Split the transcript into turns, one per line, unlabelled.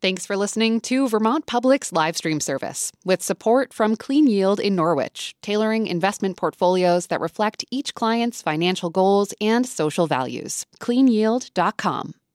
Thanks for listening to Vermont Public's live stream service with support from Clean Yield in Norwich, tailoring investment portfolios that reflect each client's financial goals and social values. CleanYield.com.